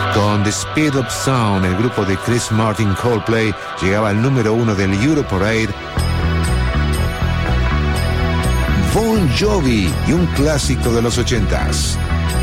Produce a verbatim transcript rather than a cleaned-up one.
Con The Speed of Sound, el grupo de Chris Martin Coldplay llegaba al número uno del Europarade. Bon Jovi y un clásico de los ochentas.